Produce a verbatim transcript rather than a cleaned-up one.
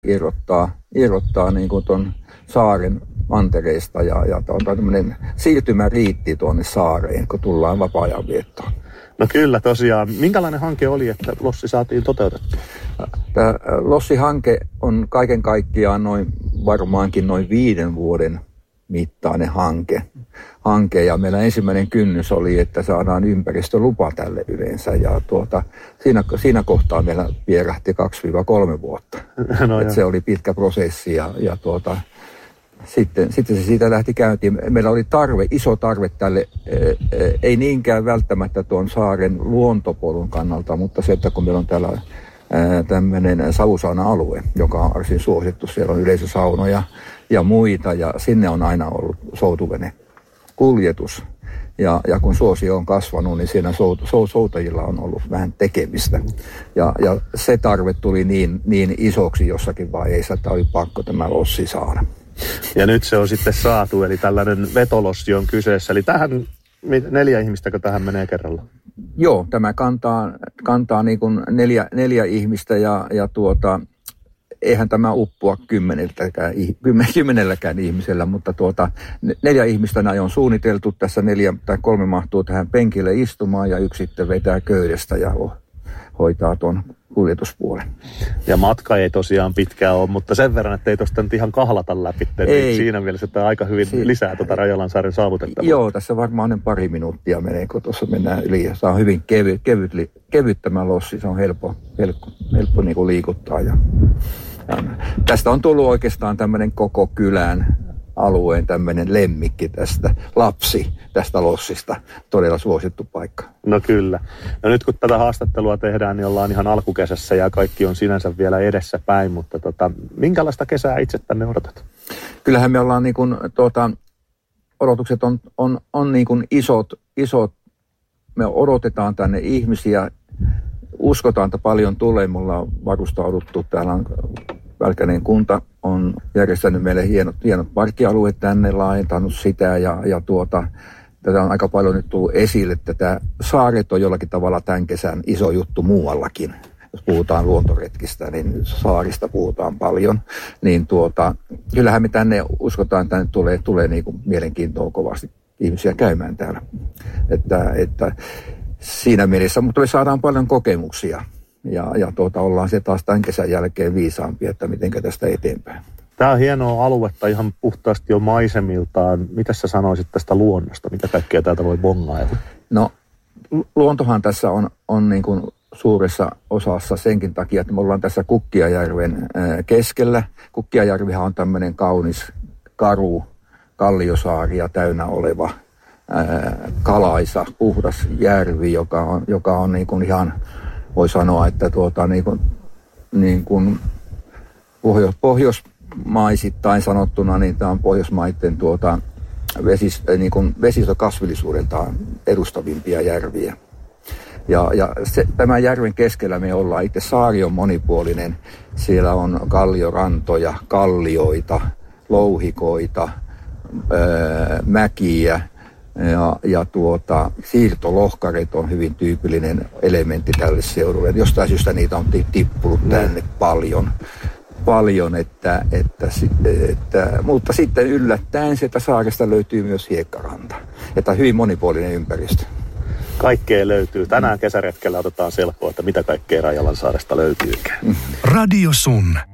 irrottaa, irrottaa niin kuin ton saaren mantereista ja, ja on tämmöinen siirtymäriitti tuonne saareen, kun tullaan vapaa-ajan viettoon. No kyllä tosiaan. Minkälainen hanke oli, että Lossi saatiin toteutettua? Tämä Lossi-hanke on kaiken kaikkiaan noin, varmaankin noin viiden vuoden mittainen hanke. hanke. Ja meillä ensimmäinen kynnys oli, että saadaan ympäristölupa tälle yleensä. Ja tuota, siinä, siinä kohtaa meillä vierähti kaksi kolme vuotta. No se oli pitkä prosessi ja, ja tuota, Sitten, sitten se siitä lähti käyntiin. Meillä oli tarve, iso tarve tälle, ei niinkään välttämättä tuon saaren luontopolun kannalta, mutta se, että kun meillä on täällä tämmöinen savusauna-alue, joka on varsin suosittu, siellä on yleisösaunoja ja muita, ja sinne on aina ollut soutuvene kuljetus. Ja, ja kun suosio on kasvanut, niin siinä sout, soutajilla on ollut vähän tekemistä. Ja, ja se tarve tuli niin, niin isoksi jossakin vaiheessa, että oli pakko tämä Lossi saada. Ja nyt se on sitten saatu, eli tällainen vetolossi on kyseessä. Eli tähän neljä ihmistäkö tähän menee kerralla? Joo, tämä kantaa, kantaa niin kuin neljä, neljä ihmistä ja, ja tuota, eihän tämä uppoa kymmeneltäkään, kymmenelläkään ihmisellä, mutta tuota, neljä ihmistä näin on suunniteltu. Tässä neljä tai kolme mahtuu tähän penkille istumaan ja yksi sitten vetää köydestä ja hoitaa tuon kuljetuspuolen. Ja matka ei tosiaan pitkään ole, mutta sen verran, että ei tuosta nyt ihan kahlata läpi. Niin siinä mielessä tämä aika hyvin si- lisää tuota Rajalansaaren saavutettavuutta. Joo, tässä varmaan ne pari minuuttia menee, kun tuossa mennään yli. Se on hyvin kevyt, kevyt, kevyt tämä Lossi, se on helppo, helppo, helppo niin kuin liikuttaa. Ja, ja tästä on tullut oikeastaan tämmöinen koko kylän alueen tämmöinen lemmikki tästä, lapsi tästä Lossista, todella suosittu paikka. No kyllä. No nyt kun tätä haastattelua tehdään, niin ollaan ihan alkukesässä ja kaikki on sinänsä vielä edessä päin, mutta tota, minkälaista kesää itse tänne odotat? Kyllähän me ollaan niin kuin, tuota, odotukset on, on, on niin kuin isot, isot, me odotetaan tänne ihmisiä, uskotaan, että paljon tulee, me ollaan varustauduttu, täällä on Pälkäneen kunta on järjestänyt meille hienot, hienot parkkialueet tänne, laajentanut sitä ja, ja tuota, tätä on aika paljon nyt tullut esille, että tämä saaret on jollakin tavalla tämän kesän iso juttu muuallakin. Jos puhutaan luontoretkistä, niin saarista puhutaan paljon, niin tuota, kyllähän me tänne uskotaan, että tänne tulee, tulee niin kuin mielenkiintoa kovasti ihmisiä käymään täällä. Että, että siinä mielessä, mutta me saadaan paljon kokemuksia. Ja, ja tuota, ollaan se taas tämän kesän jälkeen viisaampia, että miten tästä eteenpäin. Tämä on hienoa aluetta ihan puhtaasti jo maisemiltaan. Mitä sä sanoisit tästä luonnosta? Mitä kaikkea täältä voi bongailla? No luontohan tässä on, on niin kuin suuressa osassa senkin takia, että me ollaan tässä Kukkiajärven keskellä. Kukkiajärvihän on tämmöinen kaunis, karu, kalliosaaria täynnä oleva ää, kalaisa, puhdas järvi, joka on, joka on niin kuin ihan... Voi sanoa, että tuota, niin kuin, niin kuin pohjois, pohjoismaisittain sanottuna, niin tämä on Pohjoismaiden tuota, vesis, niin kuin vesistökasvillisuudeltaan edustavimpia järviä. Ja, ja se, tämän järven keskellä me ollaan, itse saari on monipuolinen. Siellä on kalliorantoja, kallioita, louhikoita, ää, mäkiä. Ja, ja tuota, siirtolohkareet on hyvin tyypillinen elementti tälle seudulle. Jostain syystä niitä on tippunut tänne paljon, paljon että, että, että, mutta sitten yllättäen sieltä saaresta löytyy myös hiekkaranta. Että hyvin monipuolinen ympäristö. Kaikkea löytyy. Tänään kesäretkellä otetaan selkoa, että mitä kaikkea Rajalansaaresta löytyykään. Radio Sun.